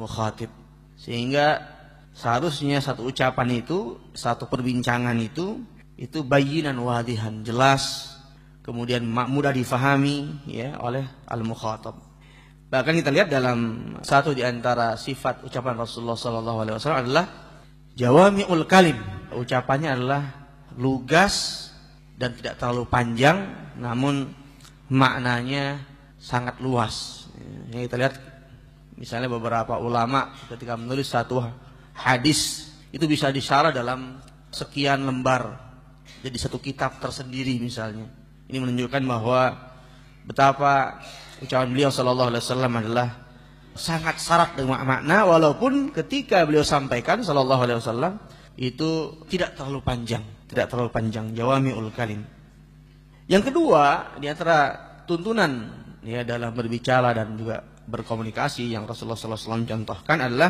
al-mukhatib. Sehingga seharusnya satu ucapan itu, satu perbincangan itu bayinan wadihan, jelas, kemudian mudah difahami ya oleh al-mukhatab. Bahkan kita lihat dalam satu di antara sifat ucapan Rasulullah SAW adalah jawami'ul kalim. Ucapannya adalah lugas dan tidak terlalu panjang, namun maknanya sangat luas. Yang kita lihat misalnya beberapa ulama ketika menulis satu hadis itu bisa disyarah dalam sekian lembar jadi satu kitab tersendiri misalnya. Ini menunjukkan bahwa betapa ucapan beliau sallallahu alaihi wasallam adalah sangat syarat dengan makna, walaupun ketika beliau sampaikan sallallahu alaihi wasallam itu tidak terlalu panjang, jawami'ul kalim. Yang kedua, di antara tuntunan ya dalam berbicara dan juga berkomunikasi yang Rasulullah sallallahu alaihi wasallam contohkan adalah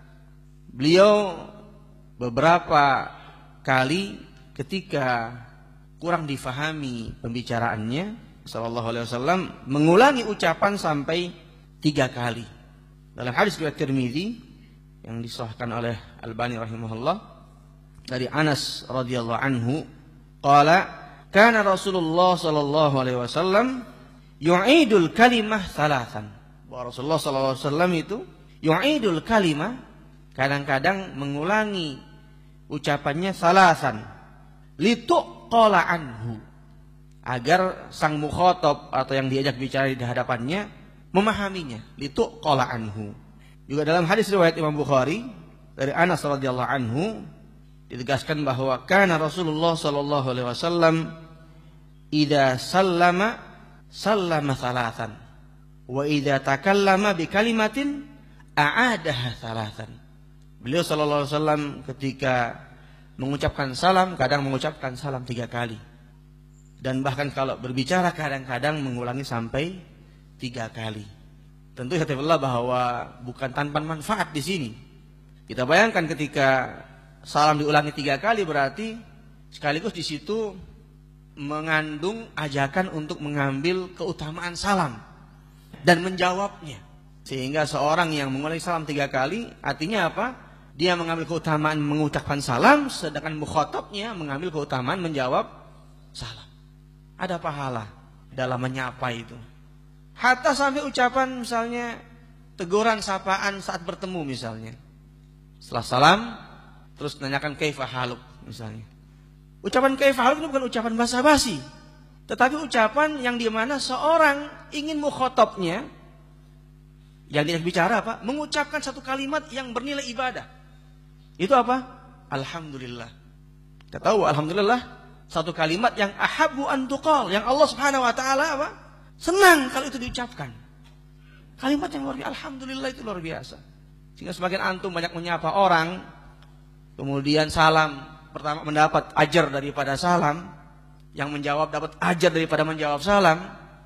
beliau beberapa kali ketika kurang difahami pembicaraannya sallallahu alaihi wasallam mengulangi ucapan sampai 3 kali. Dalam hadis riwayat Tirmizi yang disahihkan oleh Albani rahimahullah dari Anas radhiyallahu anhu, qala kana Rasulullah sallallahu alaihi wasallam yu'idul kalimah thalathan. Bahwa Rasulullah sallallahu alaihi wasallam itu yu'idul kalimah, kadang-kadang mengulangi ucapannya thalathan lituqala anhu, agar sang mukhatab atau yang diajak bicara di hadapannya memahaminya, lituqala anhu. Juga dalam hadis riwayat Imam Bukhari dari Anas radhiyallahu anhu ditegaskan bahwa kana Rasulullah sallallahu alaihi wasallam idza sallama thalathan wa idza takallama bi kalimatin a'adaha thalathan. Beliau sallallahu alaihi wasallam ketika mengucapkan salam kadang mengucapkan salam 3 kali. Dan bahkan kalau berbicara kadang-kadang mengulangi sampai 3 kali. Tentu katakanlah bahwa bukan tanpa manfaat di sini. Kita bayangkan ketika salam diulangi 3 kali berarti sekaligus di situ mengandung ajakan untuk mengambil keutamaan salam dan menjawabnya. Sehingga seorang yang mengulangi salam 3 kali artinya apa? Dia mengambil keutamaan mengucapkan salam, sedangkan mukhatabnya mengambil keutamaan menjawab salam. Ada pahala dalam menyapa itu. Hatta sampai ucapan misalnya teguran sapaan saat bertemu misalnya. Setelah salam terus nanyakan kaifa haluk misalnya. Ucapan kaifa haluk itu bukan ucapan basa-basi, tetapi ucapan yang di mana seorang ingin mukhatabnya yang diajak bicara apa? Mengucapkan satu kalimat yang bernilai ibadah. Itu apa? Alhamdulillah. Kita tahu alhamdulillah satu kalimat yang ahabbu an tuqal, yang Allah Subhanahu wa taala apa? Senang kalau itu diucapkan. Kalimat yang luar biasa, alhamdulillah itu luar biasa. Sehingga sebagian antum banyak menyapa orang, kemudian salam pertama mendapat ajar daripada salam, yang menjawab dapat ajar daripada menjawab salam.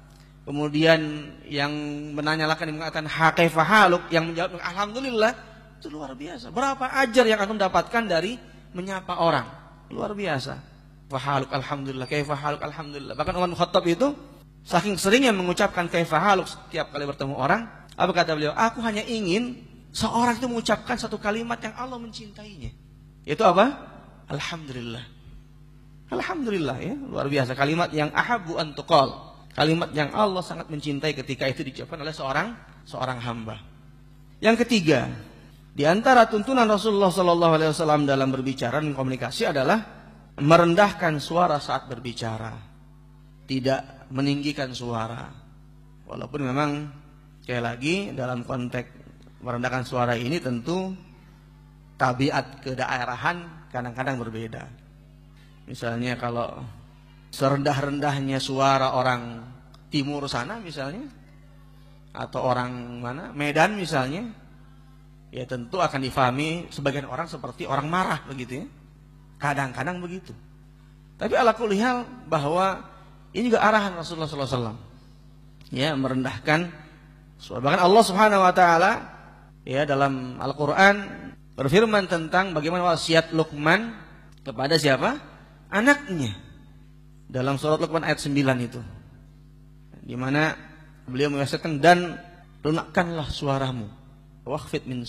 Kemudian yang menanyakan mengatakan kaifa haluk, yang menjawab alhamdulillah. Itu luar biasa. Berapa ajar yang antum dapatkan dari menyapa orang? Luar biasa. Fahaluk alhamdulillah, kaifa haluk alhamdulillah. Bahkan Umar bin Khattab itu saking seringnya mengucapkan kaifa haluk setiap kali bertemu orang, apa kata beliau? Aku hanya ingin seorang itu mengucapkan satu kalimat yang Allah mencintainya. Itu apa? Alhamdulillah. Alhamdulillah ya, luar biasa. Kalimat yang ahabbu an tuqal. Kalimat yang Allah sangat mencintai ketika itu diucapkan oleh seorang hamba. Yang ketiga, di antara tuntunan Rasulullah sallallahu alaihi wasallam dalam berbicara dan komunikasi adalah merendahkan suara saat berbicara, tidak meninggikan suara. Walaupun memang sekali lagi dalam konteks merendahkan suara ini tentu tabiat kedaerahan kadang-kadang berbeda. Misalnya kalau serendah-rendahnya suara orang timur sana misalnya, atau orang mana Medan misalnya, ya tentu akan difahami sebagian orang seperti orang marah begitu ya. Kadang-kadang begitu. Tapi ala kulli hal bahwa ini juga arahan Rasulullah SAW. Ya, merendahkan suara. Bahkan Allah Subhanahu wa taala ya dalam Al-Qur'an berfirman tentang bagaimana wasiat Luqman kepada siapa? Anaknya. Dalam surat Luqman ayat 9 itu. Di mana beliau mewasiatkan dan lunakkanlah suaramu. Wakhfid min